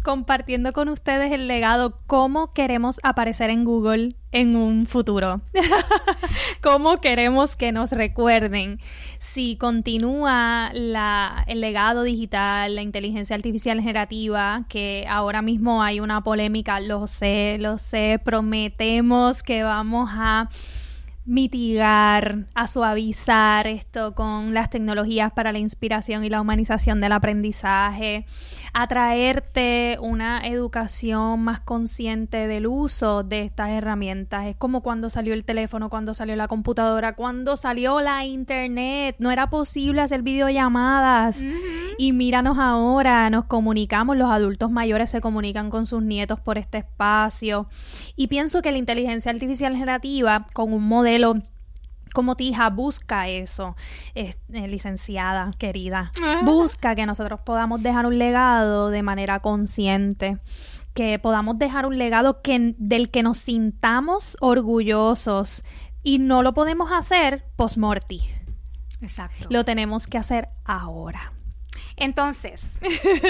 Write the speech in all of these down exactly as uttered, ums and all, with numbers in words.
compartiendo con ustedes el legado, cómo queremos aparecer en Google en un futuro. Cómo queremos que nos recuerden. Si continúa la, el legado digital, la inteligencia artificial generativa, que ahora mismo hay una polémica, lo sé, lo sé, prometemos que vamos a mitigar, a suavizar esto con las tecnologías para la inspiración y la humanización del aprendizaje, a traerte una educación más consciente del uso de estas herramientas. Es como cuando salió el teléfono, cuando salió la computadora, cuando salió la internet. No era posible hacer videollamadas. Uh-huh. Y míranos ahora, nos comunicamos, los adultos mayores se comunican con sus nietos por este espacio. Y pienso que la inteligencia artificial generativa, con un modelo como Tija, busca eso, eh, licenciada querida, uh-huh. busca que nosotros podamos dejar un legado de manera consciente, que podamos dejar un legado que, del que nos sintamos orgullosos, y no lo podemos hacer post-morti. Exacto. Lo tenemos que hacer ahora. Entonces,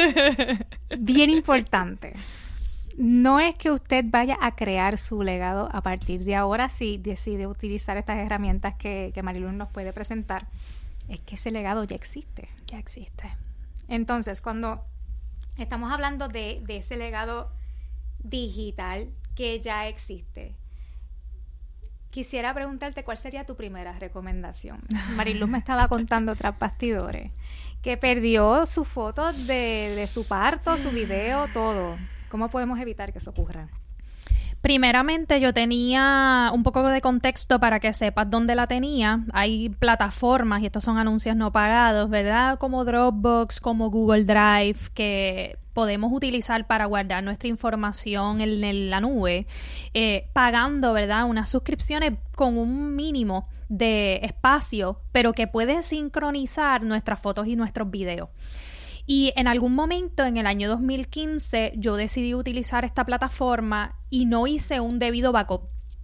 bien importante, no es que usted vaya a crear su legado a partir de ahora si decide utilizar estas herramientas que, que Mariluz nos puede presentar. Es que ese legado ya existe. Ya existe. Entonces, cuando estamos hablando de, de ese legado digital que ya existe, quisiera preguntarte cuál sería tu primera recomendación. Mariluz me estaba contando tras bastidores que perdió sus fotos de, de su parto, su video, todo. ¿Cómo podemos evitar que eso ocurra? Primeramente, yo tenía un poco de contexto para que sepas dónde la tenía. Hay plataformas, y estos son anuncios no pagados, ¿verdad? Como Dropbox, como Google Drive, que podemos utilizar para guardar nuestra información en, en la nube, eh, pagando, ¿verdad? Unas suscripciones con un mínimo de espacio, pero que pueden sincronizar nuestras fotos y nuestros videos. Y en algún momento, en el año dos mil quince, yo decidí utilizar esta plataforma y no hice un debido backup.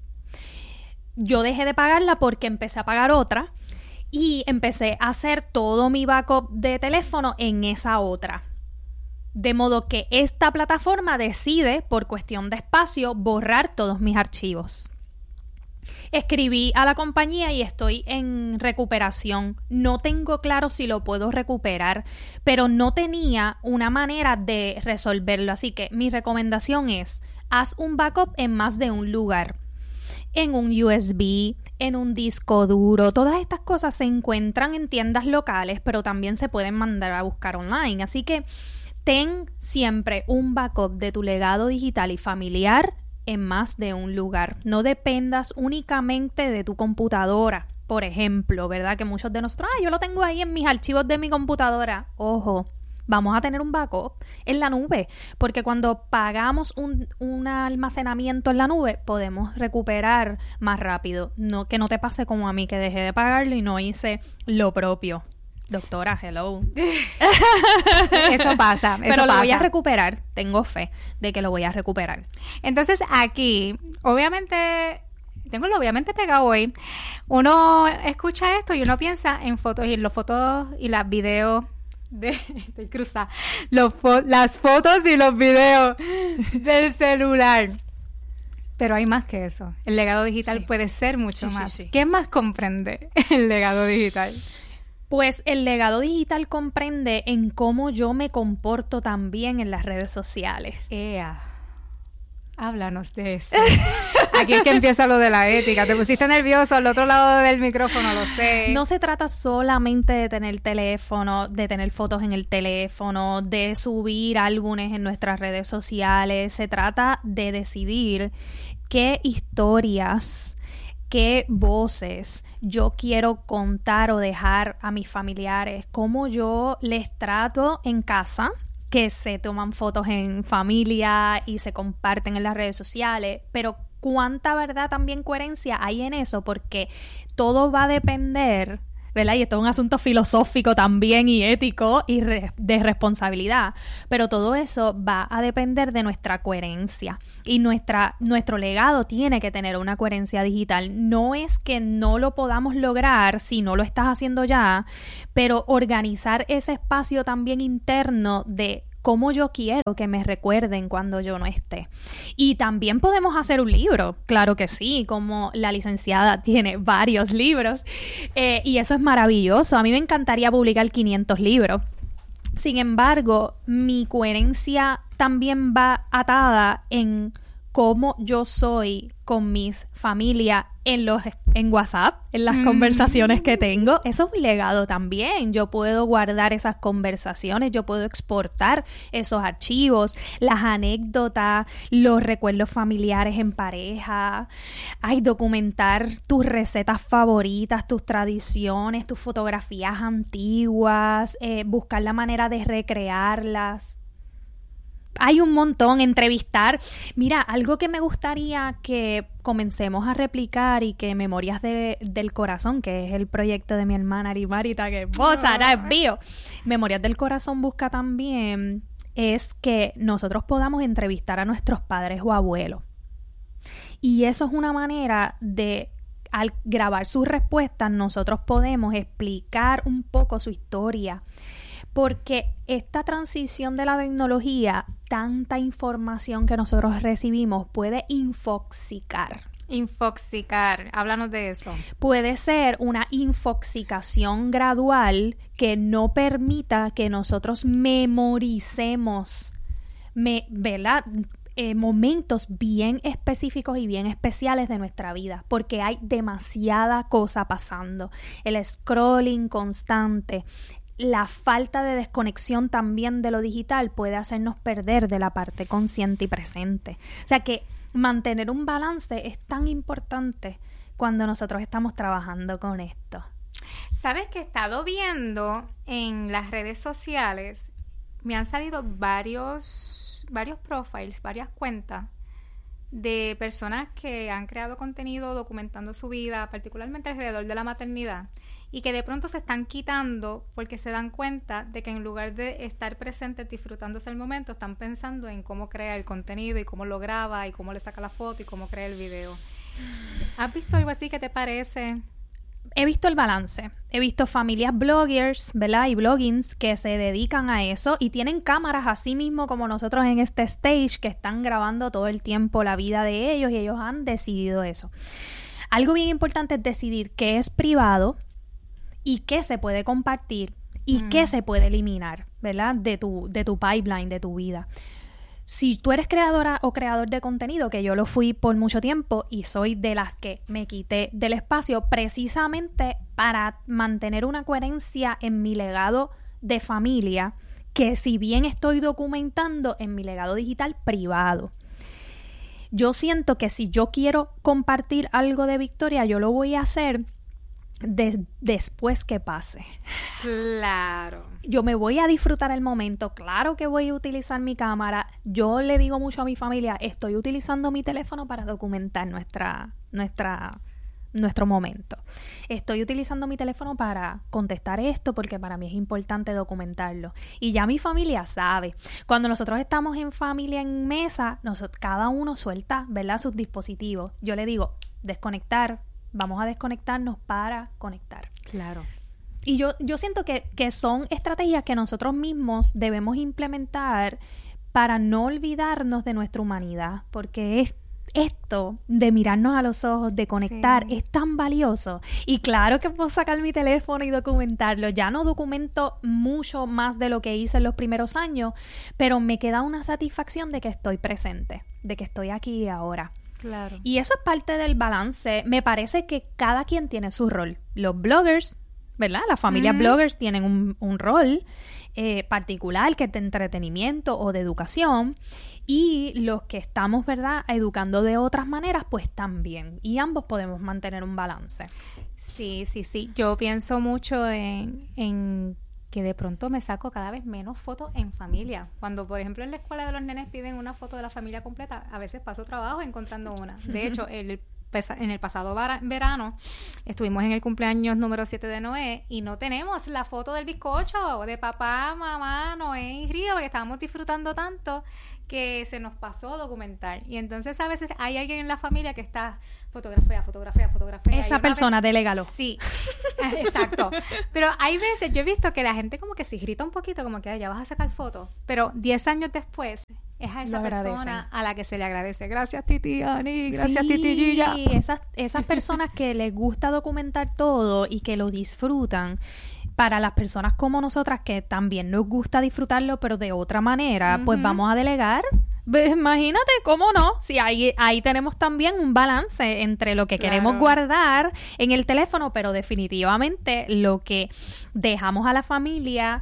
Yo dejé de pagarla porque empecé a pagar otra y empecé a hacer todo mi backup de teléfono en esa otra. De modo que esta plataforma decide, por cuestión de espacio, borrar todos mis archivos. Escribí a la compañía y estoy en recuperación. No tengo claro si lo puedo recuperar, pero no tenía una manera de resolverlo. Así que mi recomendación es, haz un backup en más de un lugar. En un U S B, en un disco duro. Todas estas cosas se encuentran en tiendas locales, pero también se pueden mandar a buscar online. Así que ten siempre un backup de tu legado digital y familiar en más de un lugar. No dependas únicamente de tu computadora, por ejemplo, ¿verdad? Que muchos de nosotros, ah, yo lo tengo ahí en mis archivos de mi computadora. Ojo, vamos a tener un backup en la nube, porque cuando pagamos un, un almacenamiento en la nube, podemos recuperar más rápido. No, que no te pase como a mí, que dejé de pagarlo y no hice lo propio. Doctora, hello. Eso pasa. Eso Pero lo pasa. voy a recuperar. Tengo fe de que lo voy a recuperar. Entonces, aquí, obviamente, tengo el obviamente pegado hoy. Uno escucha esto y uno piensa en fotos y en los fotos y las videos de... Estoy cruzada. Los fo- las fotos y los videos del celular. Pero hay más que eso. El legado digital sí. puede ser mucho sí, más. Sí, sí. ¿Qué más comprende el legado digital? Pues el legado digital comprende en cómo yo me comporto también en las redes sociales. Ea, háblanos de eso. Aquí es que empieza lo de la ética. Te pusiste nervioso al otro lado del micrófono, lo sé. No se trata solamente de tener teléfono, de tener fotos en el teléfono, de subir álbumes en nuestras redes sociales. Se trata de decidir qué historias, qué voces yo quiero contar o dejar a mis familiares, cómo yo les trato en casa, que se toman fotos en familia y se comparten en las redes sociales, pero cuánta verdad, también coherencia hay en eso, porque todo va a depender, ¿verdad? Y esto es un asunto filosófico también y ético y re- de responsabilidad, pero todo eso va a depender de nuestra coherencia y nuestra, nuestro legado tiene que tener una coherencia digital. No es que no lo podamos lograr si no lo estás haciendo ya, pero organizar ese espacio también interno de cómo yo quiero que me recuerden cuando yo no esté. Y también podemos hacer un libro, claro que sí, como la licenciada tiene varios libros, eh, y eso es maravilloso. A mí me encantaría publicar quinientos libros. Sin embargo, mi coherencia también va atada en cómo yo soy con mis familias en los en WhatsApp, en las mm. conversaciones que tengo. Eso es un legado también. Yo puedo guardar esas conversaciones, yo puedo exportar esos archivos, las anécdotas, los recuerdos familiares en pareja. Ay, documentar tus recetas favoritas, tus tradiciones, tus fotografías antiguas, eh, buscar la manera de recrearlas. Hay un montón, entrevistar. Mira, algo que me gustaría que comencemos a replicar y que Memorias de, del Corazón, que es el proyecto de mi hermana Ari Marita, que vos hará es bio. Memorias del Corazón busca también es que nosotros podamos entrevistar a nuestros padres o abuelos. Y eso es una manera de, al grabar sus respuestas, nosotros podemos explicar un poco su historia. Porque esta transición de la tecnología, tanta información que nosotros recibimos, puede infoxicar. Infoxicar, háblanos de eso. Puede ser una infoxicación gradual que no permita que nosotros memoricemos, me, ¿verdad? Eh, momentos bien específicos y bien especiales de nuestra vida, porque hay demasiada cosa pasando. El scrolling constante, la falta de desconexión también de lo digital puede hacernos perder de la parte consciente y presente. O sea que mantener un balance es tan importante cuando nosotros estamos trabajando con esto. ¿Sabes que he estado viendo en las redes sociales? Me han salido varios, varios profiles, varias cuentas de personas que han creado contenido documentando su vida, particularmente alrededor de la maternidad, y que de pronto se están quitando porque se dan cuenta de que en lugar de estar presentes disfrutándose el momento, están pensando en cómo crea el contenido y cómo lo graba y cómo le saca la foto y cómo crea el video. ¿Has visto algo así que te parece? He visto el balance. He visto familias bloggers, ¿verdad? Y bloggings que se dedican a eso y tienen cámaras así mismo como nosotros en este stage que están grabando todo el tiempo la vida de ellos y ellos han decidido eso. Algo bien importante es decidir qué es privado y qué se puede compartir y mm. qué se puede eliminar, ¿verdad? De tu, de tu pipeline, de tu vida. Si tú eres creadora o creador de contenido, que yo lo fui por mucho tiempo y soy de las que me quité del espacio precisamente para mantener una coherencia en mi legado de familia, que si bien estoy documentando en mi legado digital privado. Yo siento que si yo quiero compartir algo de Victoria, yo lo voy a hacer De, después que pase. Claro. Yo me voy a disfrutar el momento. Claro que voy a utilizar mi cámara. Yo le digo mucho a mi familia, estoy utilizando mi teléfono para documentar nuestra, nuestra, nuestro momento. Estoy utilizando mi teléfono para contestar esto porque para mí es importante documentarlo. Y ya mi familia sabe. Cuando nosotros estamos en familia en mesa, nosotros, cada uno suelta, ¿verdad?, sus dispositivos. Yo le digo, desconectar. Vamos a desconectarnos para conectar. Claro. Y yo, yo siento que, que son estrategias que nosotros mismos debemos implementar para no olvidarnos de nuestra humanidad. Porque es, esto de mirarnos a los ojos, de conectar, sí, es tan valioso. Y claro que puedo sacar mi teléfono y documentarlo. Ya no documento mucho más de lo que hice en los primeros años, pero me queda una satisfacción de que estoy presente, de que estoy aquí y ahora. Claro. Y eso es parte del balance. Me parece que cada quien tiene su rol. Los bloggers, ¿verdad? Las familias mm. bloggers tienen un, un rol eh, particular que es de entretenimiento o de educación. Y los que estamos, ¿verdad?, educando de otras maneras, pues también. Y ambos podemos mantener un balance. Sí, sí, sí. Yo pienso mucho en... en... que de pronto me saco cada vez menos fotos en familia. Cuando, por ejemplo, en la escuela de los nenes piden una foto de la familia completa, a veces paso trabajo encontrando una. De hecho, el en el pasado verano estuvimos en el cumpleaños número siete de Noé y no tenemos la foto del bizcocho de papá, mamá, Noé y Río, porque estábamos disfrutando tanto que se nos pasó documentar. Y entonces a veces hay alguien en la familia que está fotografía, fotografía, fotografía. Esa persona, vez... delégalo. Sí, exacto. Pero hay veces, yo he visto que la gente como que se irrita un poquito, como que ya vas a sacar fotos, pero diez años después es a esa persona a la que se le agradece. Gracias, Titi Ani, gracias, sí, Titi Gilla. Esas, esas personas que les gusta documentar todo y que lo disfrutan, para las personas como nosotras que también nos gusta disfrutarlo, pero de otra manera, uh-huh. pues vamos a delegar. Imagínate, ¿cómo no? Si ahí, ahí tenemos también un balance entre lo que claro. queremos guardar en el teléfono, pero definitivamente lo que dejamos a la familia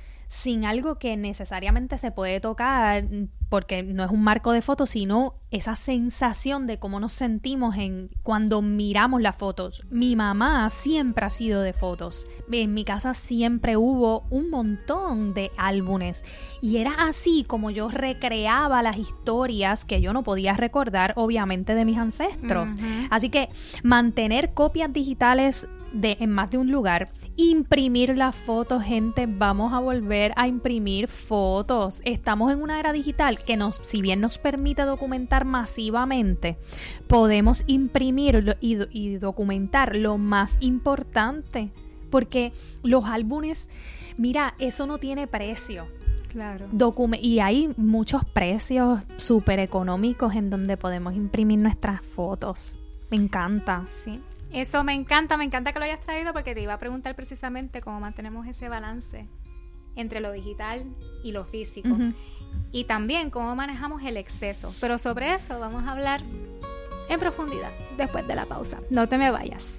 sin algo que necesariamente se puede tocar, porque no es un marco de fotos, sino esa sensación de cómo nos sentimos en cuando miramos las fotos. Mi mamá siempre ha sido de fotos. En mi casa siempre hubo un montón de álbumes. Y era así como yo recreaba las historias que yo no podía recordar, obviamente, de mis ancestros. Uh-huh. Así que mantener copias digitales de, en más de un lugar. Imprimir las fotos, gente, vamos a volver a imprimir fotos. Estamos en una era digital que nos, si bien nos permite documentar masivamente, podemos imprimir y, y documentar lo más importante, porque los álbumes, mira, eso no tiene precio. Claro. Docume- y hay muchos precios súper económicos en donde podemos imprimir nuestras fotos. Me encanta. Sí. Eso me encanta, me encanta que lo hayas traído porque te iba a preguntar precisamente cómo mantenemos ese balance entre lo digital y lo físico. Uh-huh. Y también cómo manejamos el exceso. Pero sobre eso vamos a hablar en profundidad después de la pausa. No te me vayas.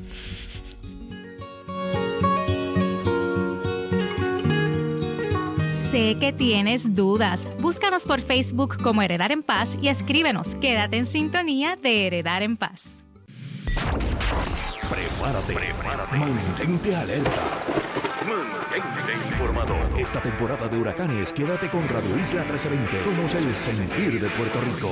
Sé que tienes dudas. Búscanos por Facebook como Heredar en Paz y escríbenos. Quédate en sintonía de Heredar en Paz. Prepárate, prepárate, mantente alerta, mantente informado. Esta temporada de huracanes, quédate con Radio Isla trece veinte. Somos el sentir de Puerto Rico.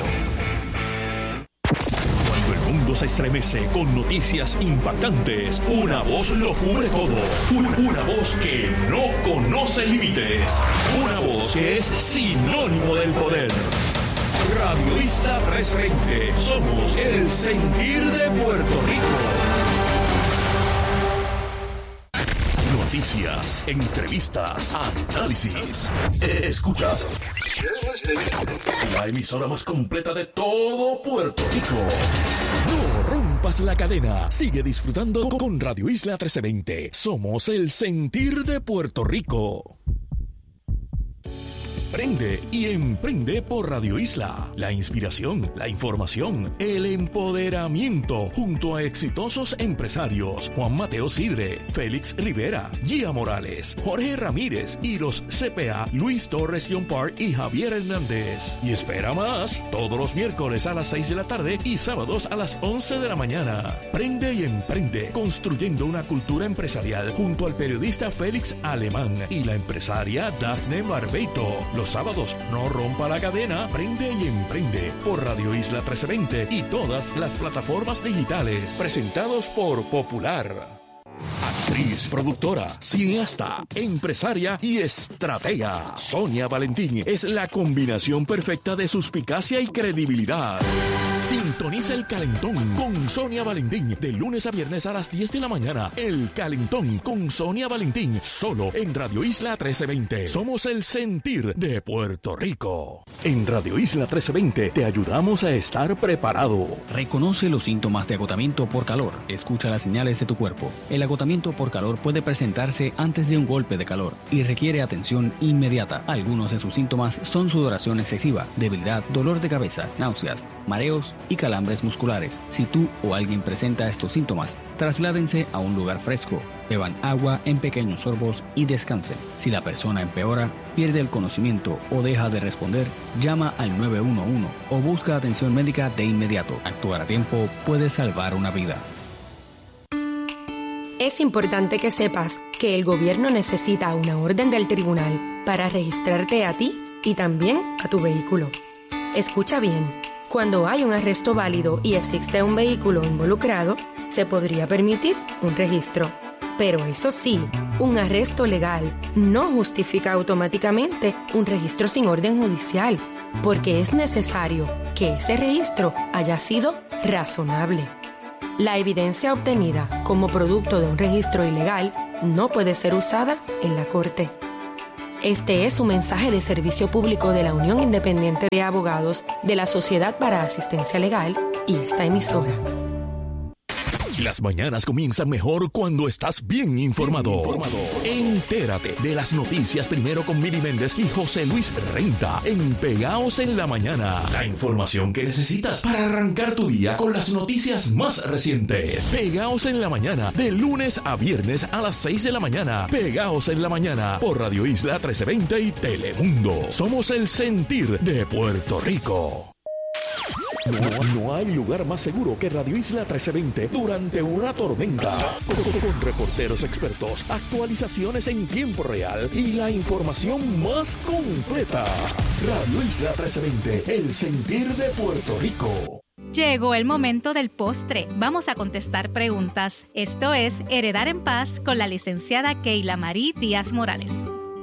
Cuando el mundo se estremece con noticias impactantes, una voz lo cubre todo. Una voz que no conoce límites. Una voz que es sinónimo del poder. Radio Isla trece veinte. Somos el sentir de Puerto Rico. Noticias, entrevistas, análisis. Escuchas la emisora más completa de todo Puerto Rico. No rompas la cadena. Sigue disfrutando con Radio Isla trece veinte. Somos el sentir de Puerto Rico. Prende y emprende por Radio Isla. La inspiración, la información, el empoderamiento junto a exitosos empresarios Juan Mateo Sidre, Félix Rivera, Gia Morales, Jorge Ramírez y los C P A Luis Torres Yompar y Javier Hernández. Y espera más, todos los miércoles a las seis de la tarde y sábados a las once de la mañana. Prende y emprende, construyendo una cultura empresarial junto al periodista Félix Alemán y la empresaria Dafne Barbeito. Los sábados, no rompa la cadena, prende y emprende por Radio Isla trece veinte y todas las plataformas digitales. Presentados por Popular. Actriz, productora, cineasta, empresaria y estratega. Sonia Valentín es la combinación perfecta de suspicacia y credibilidad. Sintoniza El Calentón con Sonia Valentín de lunes a viernes a las diez de la mañana. El Calentón con Sonia Valentín, solo en Radio Isla trece veinte. Somos el sentir de Puerto Rico. En Radio Isla trece veinte te ayudamos a estar preparado. Reconoce los síntomas de agotamiento por calor. Escucha las señales de tu cuerpo. El agotamiento por calor puede presentarse antes de un golpe de calor y requiere atención inmediata. Algunos de sus síntomas son sudoración excesiva, debilidad, dolor de cabeza, náuseas, mareos y calambres musculares. Si tú o alguien presenta estos síntomas, trasládense a un lugar fresco, beban agua en pequeños sorbos y descansen. Si la persona empeora, pierde el conocimiento o deja de responder, llama al nueve uno uno o busca atención médica de inmediato. Actuar a tiempo puede salvar una vida. Es importante que sepas que el gobierno necesita una orden del tribunal para registrarte a ti y también a tu vehículo. Escucha bien. Cuando hay un arresto válido y existe un vehículo involucrado, se podría permitir un registro. Pero eso sí, un arresto legal no justifica automáticamente un registro sin orden judicial, porque es necesario que ese registro haya sido razonable. La evidencia obtenida como producto de un registro ilegal no puede ser usada en la corte. Este es un mensaje de servicio público de la Unión Independiente de Abogados de la Sociedad para Asistencia Legal y esta emisora. Las mañanas comienzan mejor cuando estás bien informado. Bien informado. Entérate de las noticias primero con Mili Méndez y José Luis Renta en Pegaos en la Mañana. La información que necesitas para arrancar tu día con las noticias más recientes. Pegaos en la Mañana, de lunes a viernes a las seis de la mañana. Pegaos en la Mañana por Radio Isla trece veinte y Telemundo. Somos el sentir de Puerto Rico. No, no hay lugar más seguro que Radio Isla trece veinte durante una tormenta. Con, con reporteros expertos, actualizaciones en tiempo real y la información más completa. Radio Isla trece veinte, el sentir de Puerto Rico. Llegó el momento del postre. Vamos a contestar preguntas. Esto es Heredar en Paz con la licenciada Keila Marie Díaz Morales.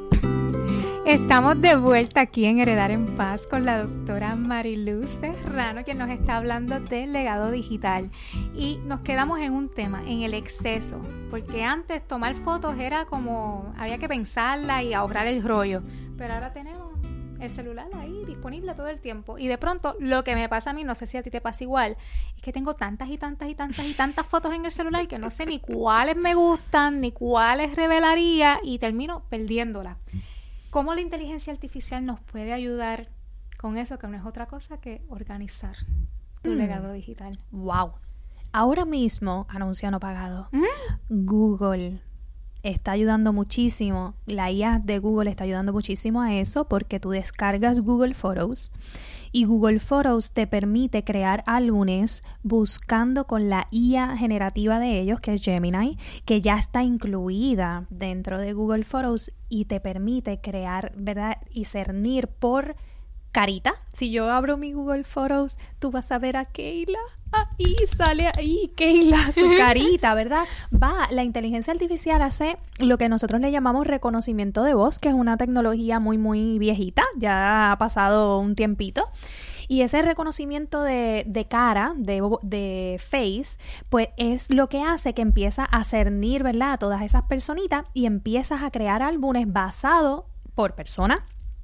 Estamos de vuelta aquí en Heredar en Paz con la doctora Mariluz Serrano, quien nos está hablando del legado digital. Y nos quedamos en un tema, en el exceso, porque antes tomar fotos era como, había que pensarla y ahorrar el rollo, pero ahora tenemos el celular ahí disponible todo el tiempo. Y de pronto, lo que me pasa a mí, no sé si a ti te pasa igual, es que tengo tantas y tantas y tantas y tantas fotos en el celular que no sé ni cuáles me gustan, ni cuáles revelaría, y termino perdiéndolas. ¿Cómo la inteligencia artificial nos puede ayudar con eso, que no es otra cosa que organizar tu mm. legado digital? ¡Wow! Ahora mismo, anuncio no pagado, ¿Mm? Google está ayudando muchísimo, la I A de Google está ayudando muchísimo a eso, porque tú descargas Google Photos y Google Photos te permite crear álbumes buscando con la I A generativa de ellos, que es Gemini, que ya está incluida dentro de Google Photos y te permite crear, ¿verdad? Y cernir por carita. Si yo abro mi Google Photos, tú vas a ver a Keila. Ahí sale ahí Keila, su carita, ¿verdad? Va, la inteligencia artificial hace lo que nosotros le llamamos reconocimiento de voz, que es una tecnología muy, muy viejita, ya ha pasado un tiempito. Y ese reconocimiento de, de cara, de, de face, pues es lo que hace que empieza a cernir, ¿verdad?, a todas esas personitas y empiezas a crear álbumes basados por persona,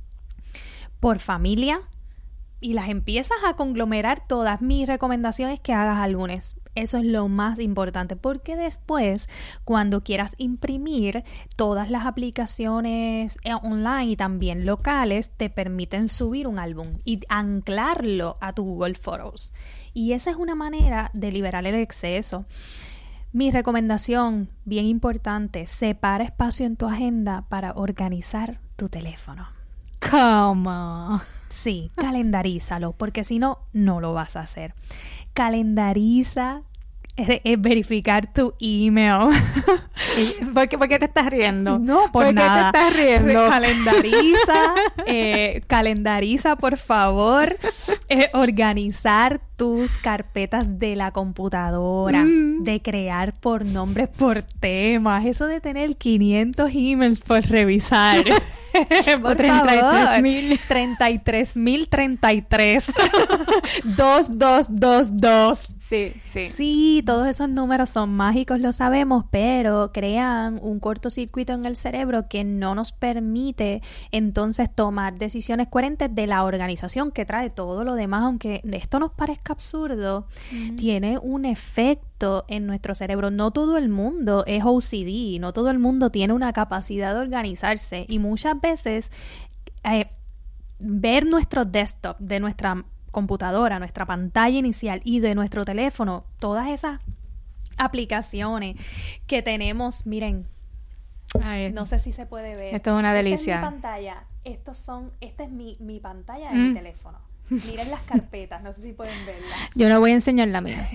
por familia, y las empiezas a conglomerar todas. Mis recomendaciones que hagas álbumes. Eso es lo más importante, porque después, cuando quieras imprimir, todas las aplicaciones online y también locales te permiten subir un álbum y anclarlo a tu Google Photos. Y esa es una manera de liberar el exceso. Mi recomendación, bien importante, separa espacio en tu agenda para organizar tu teléfono. ¿Cómo? Sí, calendarízalo, porque si no, no lo vas a hacer. Calendariza, es, es verificar tu email. ¿Por qué, ¿Por qué te estás riendo? No, por, ¿Por nada. qué te estás riendo? Calendariza, eh, calendariza, por favor, eh, organizar tus carpetas de la computadora, mm. de crear por nombres, por temas, eso de tener quinientos emails por revisar. Por treinta y tres mil. treinta y tres mil treinta y tres. dos dos dos dos. Sí, sí. Sí, todos esos números son mágicos, lo sabemos, pero crean un cortocircuito en el cerebro que no nos permite entonces tomar decisiones coherentes de la organización que trae todo lo demás. Aunque esto nos parezca absurdo, mm. tiene un efecto en nuestro cerebro. No todo el mundo es O C D, no todo el mundo tiene una capacidad de organizarse, y muchas veces eh, ver nuestro desktop de nuestra computadora, nuestra pantalla inicial y de nuestro teléfono, todas esas aplicaciones que tenemos, miren, Ay, no sé si se puede ver. Esto es una delicia. Esta es mi pantalla. Estos son, esta es mi, mi pantalla de mm. mi teléfono. Miren las carpetas, no sé si pueden verlas. Yo no voy a enseñar la mía.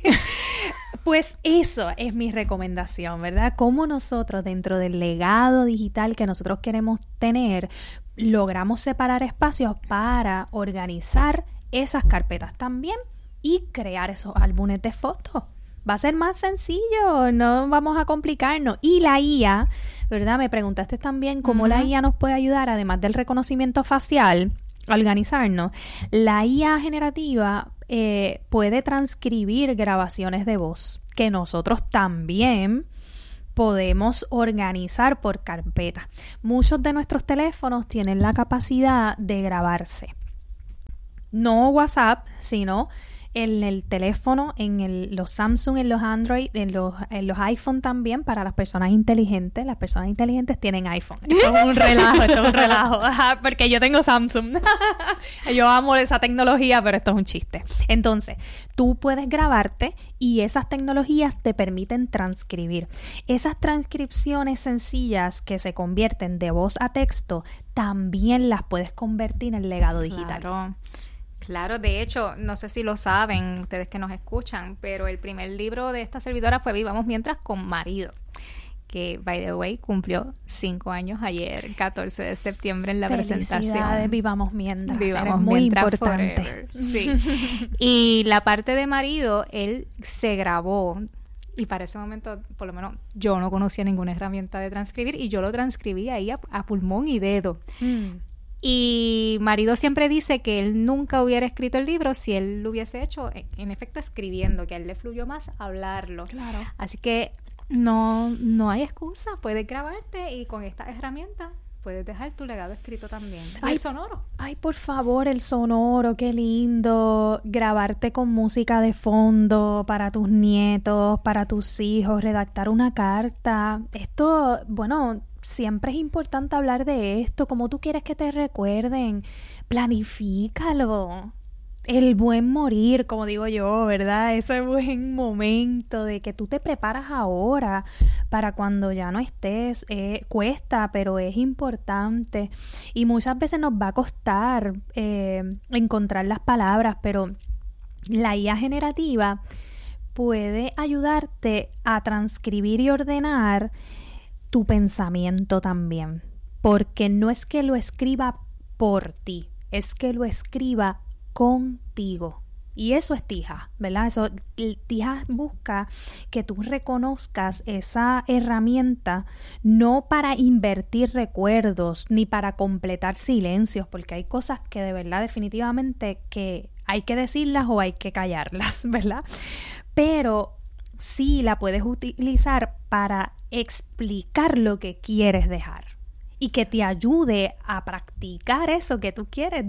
Pues eso es mi recomendación, ¿verdad? Cómo nosotros, dentro del legado digital que nosotros queremos tener, logramos separar espacios para organizar esas carpetas también y crear esos álbumes de fotos. Va a ser más sencillo, no vamos a complicarnos. Y la I A, ¿verdad? Me preguntaste también cómo uh-huh. la I A nos puede ayudar, además del reconocimiento facial, a organizarnos. La I A generativa eh, puede transcribir grabaciones de voz que nosotros también podemos organizar por carpeta. Muchos de nuestros teléfonos tienen la capacidad de grabarse. No WhatsApp, sino en el teléfono, en el, los Samsung, en los Android, en los, en los iPhone también, para las personas inteligentes. Las personas inteligentes tienen iPhone. Esto es un relajo, esto es un relajo. Porque yo tengo Samsung. Yo amo esa tecnología, pero esto es un chiste. Entonces, tú puedes grabarte y esas tecnologías te permiten transcribir. Esas transcripciones sencillas que se convierten de voz a texto, también las puedes convertir en legado digital. Claro. Claro, de hecho, no sé si lo saben ustedes que nos escuchan, pero el primer libro de esta servidora fue Vivamos Mientras con Marido, que, by the way, cumplió cinco años ayer, catorce de septiembre, en la presentación. Felicidades, Vivamos Mientras. Vivamos Eres muy mientras importante. Forever. Sí. Y la parte de Marido, él se grabó, y para ese momento, por lo menos, yo no conocía ninguna herramienta de transcribir, y yo lo transcribí ahí a, a pulmón y dedo. Mm. Y Marido siempre dice que él nunca hubiera escrito el libro si él lo hubiese hecho, en efecto, escribiendo, que a él le fluyó más hablarlo. Claro. Así que no, no hay excusa, puedes grabarte y con esta herramienta puedes dejar tu legado escrito también. Ay, el sonoro. Ay, por favor, el sonoro, qué lindo. Grabarte con música de fondo para tus nietos, para tus hijos, redactar una carta. Esto, bueno, siempre es importante hablar de esto. ¿Cómo tú quieres que te recuerden? Planifícalo. El buen morir, como digo yo, ¿verdad? Ese buen momento de que tú te preparas ahora para cuando ya no estés. Eh, cuesta, pero es importante. Y muchas veces nos va a costar eh, encontrar las palabras, pero la I A generativa puede ayudarte a transcribir y ordenar tu pensamiento también. Porque no es que lo escriba por ti, es que lo escriba contigo. Y eso es Tija, ¿verdad? Eso, Tija busca que tú reconozcas esa herramienta no para invertir recuerdos ni para completar silencios, porque hay cosas que de verdad definitivamente que hay que decirlas o hay que callarlas, ¿verdad? Pero sí la puedes utilizar para explicar lo que quieres dejar y que te ayude a practicar eso que tú quieres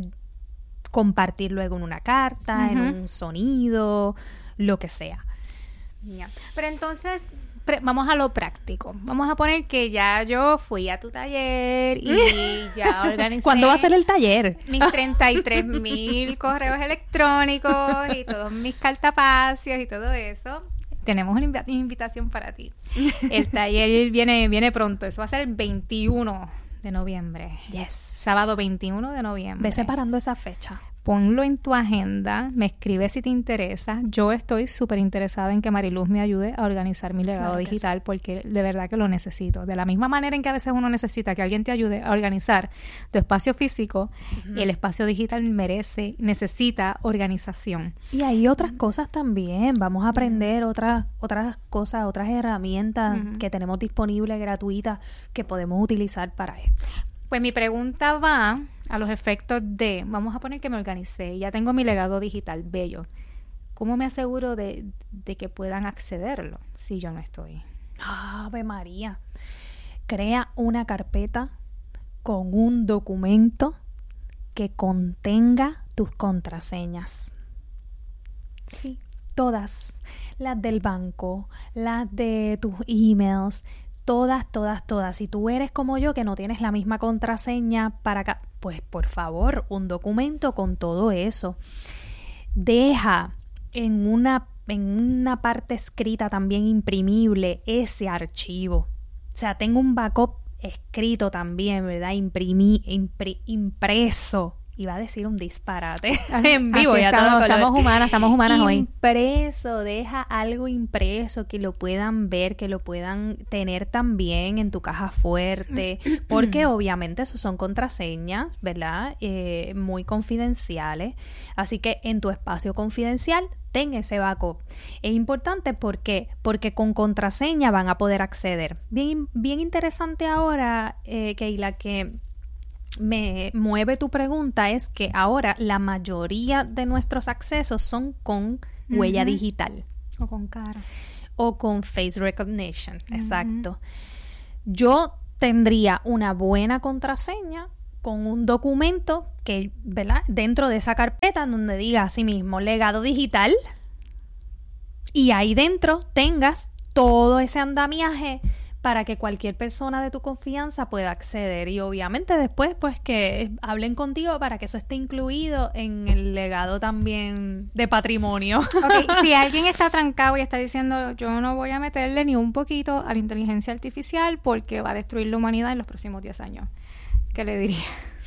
compartir luego en una carta, uh-huh. en un sonido, lo que sea. Yeah. Pero entonces, pre- vamos a lo práctico. Vamos a poner que ya yo fui a tu taller y ya organicé... ¿Cuándo va a ser el taller? Mis treinta y tres mil correos electrónicos y todos mis cartapacios y todo eso. Tenemos una inv- invitación para ti. El taller viene, viene pronto. Eso va a ser el veintiuno de noviembre. Yes. Sábado veintiuno de noviembre. Ve separando esa fecha. Ponlo en tu agenda, me escribes si te interesa. Yo estoy súper interesada en que Mariluz me ayude a organizar mi legado claro digital sí. porque de verdad que lo necesito. De la misma manera en que a veces uno necesita que alguien te ayude a organizar tu espacio físico, uh-huh. el espacio digital merece, necesita organización. Y hay otras cosas también. Vamos a aprender uh-huh. otras, otras cosas, otras herramientas uh-huh. que tenemos disponibles, gratuitas, que podemos utilizar para esto. Pues mi pregunta va a los efectos de, vamos a poner que me organicé, ya tengo mi legado digital, bello. ¿Cómo me aseguro de, de que puedan accederlo si yo no estoy? Ave María. Crea una carpeta con un documento que contenga tus contraseñas. Sí, todas. Las del banco, las de tus emails, todas, todas, todas. Si tú eres como yo que no tienes la misma contraseña para acá, pues por favor, un documento con todo eso. Deja en una, en una parte escrita también imprimible ese archivo. O sea, tengo un backup escrito también, ¿verdad? Imprimí, impri, impreso Iba a decir un disparate en vivo. Así ya estamos, todo estamos humanas, estamos humanas hoy. Impreso, deja algo impreso que lo puedan ver, que lo puedan tener también en tu caja fuerte, porque obviamente esos son contraseñas, ¿verdad? Eh, muy confidenciales. Así que en tu espacio confidencial, ten ese backup. Es importante, ¿por qué? Porque con contraseña van a poder acceder. Bien, bien interesante ahora, eh, Keila, que me mueve tu pregunta es que ahora la mayoría de nuestros accesos son con uh-huh. huella digital. O con cara. O con face recognition, uh-huh. exacto. Yo tendría una buena contraseña con un documento que, ¿verdad? Dentro de esa carpeta donde diga así mismo legado digital y ahí dentro tengas todo ese andamiaje para que cualquier persona de tu confianza pueda acceder y obviamente después pues que hablen contigo para que eso esté incluido en el legado también de patrimonio. Okay, si alguien está trancado y está diciendo yo no voy a meterle ni un poquito a la inteligencia artificial porque va a destruir la humanidad en los próximos diez años, ¿qué le diría?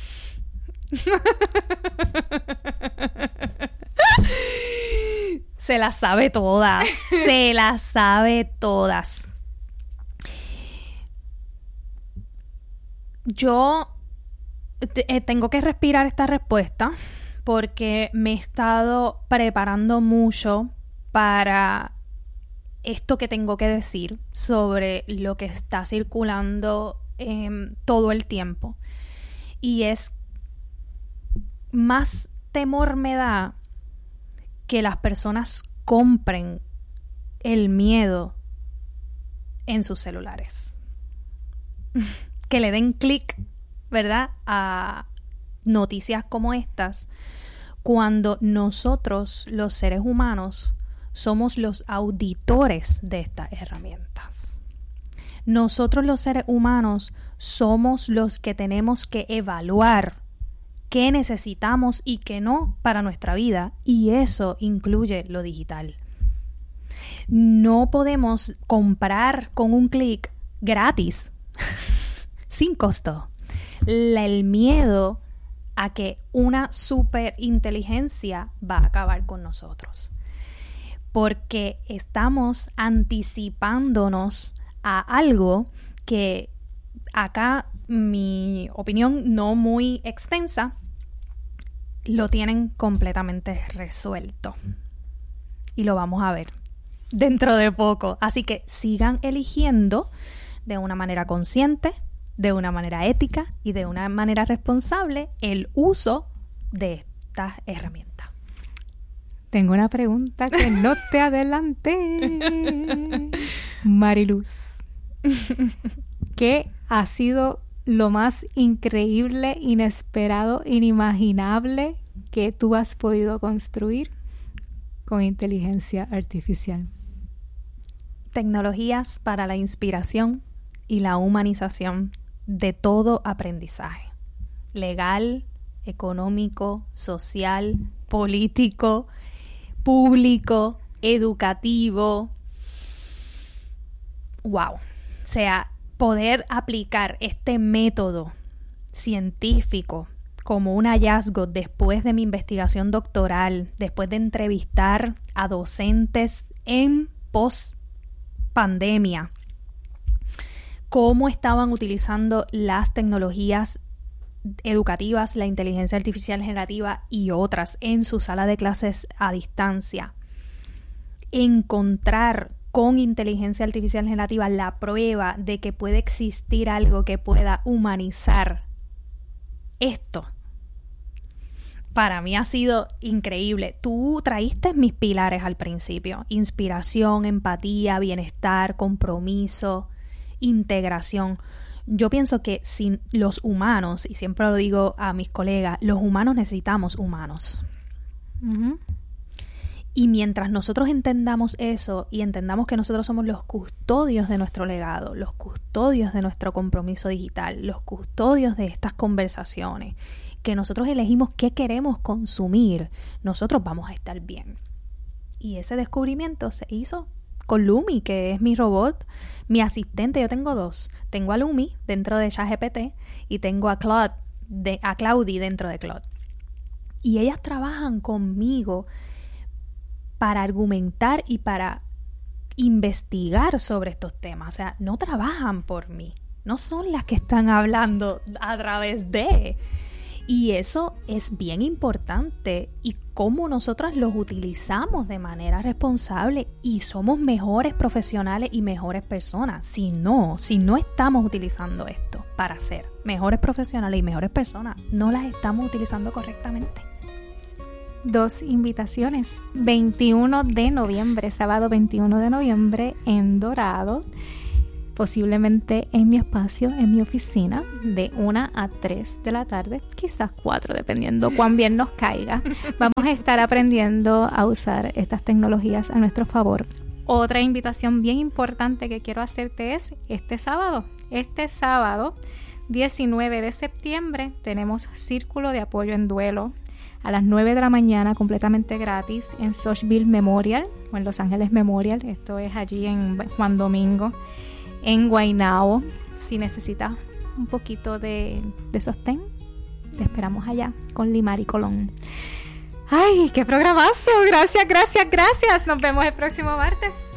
Se las sabe todas, se las sabe todas. Yo te, eh, tengo que respirar esta respuesta porque me he estado preparando mucho para esto que tengo que decir sobre lo que está circulando eh, todo el tiempo. Y es más temor me da que las personas compren el miedo en sus celulares. Que le den clic, ¿verdad?, a noticias como estas, cuando nosotros, los seres humanos, somos los auditores de estas herramientas. Nosotros, los seres humanos, somos los que tenemos que evaluar qué necesitamos y qué no para nuestra vida, y eso incluye lo digital. No podemos comprar con un clic gratis sin costo La, el miedo a que una superinteligencia va a acabar con nosotros, porque estamos anticipándonos a algo que acá, mi opinión no muy extensa, lo tienen completamente resuelto y lo vamos a ver dentro de poco, así que sigan eligiendo de una manera consciente, de una manera ética y de una manera responsable el uso de estas herramientas. Tengo una pregunta que no te adelanté. Mariluz, ¿qué ha sido lo más increíble, inesperado, inimaginable que tú has podido construir con inteligencia artificial? Tecnologías para la inspiración y la humanización de todo aprendizaje, legal, económico, social, político, público, educativo. Wow. O sea, poder aplicar este método científico como un hallazgo después de mi investigación doctoral, después de entrevistar a docentes en post-pandemia, cómo estaban utilizando las tecnologías educativas, la inteligencia artificial generativa y otras en su sala de clases a distancia. Encontrar con inteligencia artificial generativa la prueba de que puede existir algo que pueda humanizar esto. Para mí ha sido increíble. Tú traíste mis pilares al principio: inspiración, empatía, bienestar, compromiso, integración. Yo pienso que sin los humanos, y siempre lo digo a mis colegas, los humanos necesitamos humanos. Uh-huh. Y mientras nosotros entendamos eso y entendamos que nosotros somos los custodios de nuestro legado, los custodios de nuestro compromiso digital, los custodios de estas conversaciones, que nosotros elegimos qué queremos consumir, nosotros vamos a estar bien. Y ese descubrimiento se hizo con Lumi, que es mi robot, mi asistente. Yo tengo dos. Tengo a Lumi dentro de ChatGPT y tengo a Claude, de, a Claudie dentro de Claude. Y ellas trabajan conmigo para argumentar y para investigar sobre estos temas. O sea, no trabajan por mí. No son las que están hablando a través de... Y eso es bien importante, y cómo nosotras los utilizamos de manera responsable, y somos mejores profesionales y mejores personas. Si no, si no estamos utilizando esto para ser mejores profesionales y mejores personas, no las estamos utilizando correctamente. Dos invitaciones. veintiuno de noviembre, sábado veintiuno de noviembre en Dorado. Posiblemente en mi espacio, en mi oficina, de una a tres de la tarde, quizás cuatro, dependiendo cuán bien nos caiga. Vamos a estar aprendiendo a usar estas tecnologías a nuestro favor. Otra invitación bien importante que quiero hacerte es este sábado. Este sábado, diecinueve de septiembre, tenemos Círculo de Apoyo en Duelo a las nueve de la mañana, completamente gratis, en Sochville Memorial o en Los Ángeles Memorial. Esto es allí en Juan Domingo, en Guaynabo. Si necesitas un poquito de, de sostén, te esperamos allá con Limari Colón. ¡Ay, qué programazo! Gracias, gracias, gracias. Nos vemos el próximo martes.